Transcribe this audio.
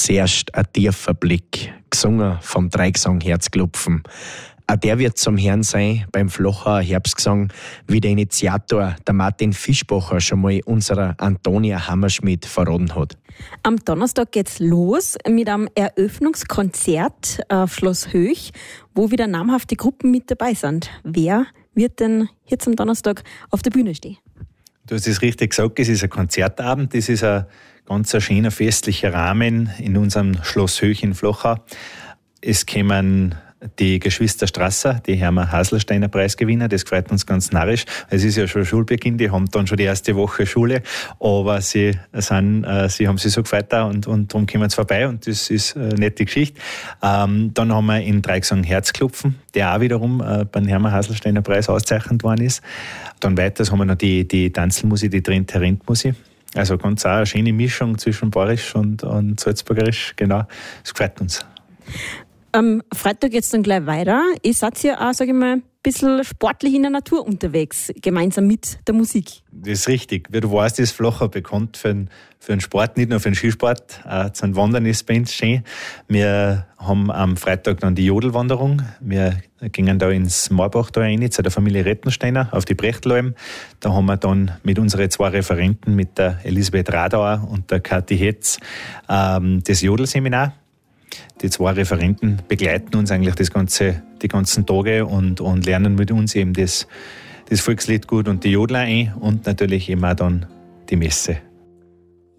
Zuerst ein tiefer Blick, gesungen vom Dreigesang Herzklopfen. Auch der wird zum Herrn sein beim Flocher Herbstgesang, wie der Initiator, der Martin Fischbacher, schon mal unserer Antonia Hammerschmidt verraten hat. Am Donnerstag geht's los mit einem Eröffnungskonzert auf Schloss Höch, wo wieder namhafte Gruppen mit dabei sind. Wer wird denn jetzt am Donnerstag auf der Bühne stehen? Du hast es richtig gesagt, es ist ein Konzertabend, das ist ein ganz schöner festlicher Rahmen in unserem Schloss Höch in Flocha. Es kommen die Geschwister Strasser, die Hermann Haselsteiner Preisgewinner, das freut uns ganz narrisch. Es ist ja schon Schulbeginn, die haben dann schon die erste Woche Schule, aber sie haben sich so gefreut und darum kommen sie vorbei und das ist eine nette Geschichte. Dann haben wir in Dreigesang Herzklopfen, der auch wiederum beim Hermann Haselsteiner Preis ausgezeichnet worden ist. Dann weiters haben wir noch die Tanzelmusik, die Trend-Terrent-Musik. Also ganz auch eine schöne Mischung zwischen Bayerisch und Salzburgerisch, genau. Das freut uns. Am Freitag geht es dann gleich weiter. Ihr seid ja auch, sage ich mal, ein bisschen sportlich in der Natur unterwegs, gemeinsam mit der Musik. Das ist richtig. Wie du weißt, ist Flocha bekannt für den Sport, nicht nur für den Skisport. Zum Wandern ist bei uns schön. Wir haben am Freitag dann die Jodelwanderung. Wir gingen da ins Marbach da rein, zu der Familie Rettensteiner auf die Brechtalm. Da haben wir dann mit unseren 2 Referenten, mit der Elisabeth Radauer und der Kathi Hetz, das Jodelseminar. Die 2 Referenten begleiten uns eigentlich die ganzen Tage und lernen mit uns eben das Volkslied gut und die Jodler ein und natürlich eben auch dann die Messe.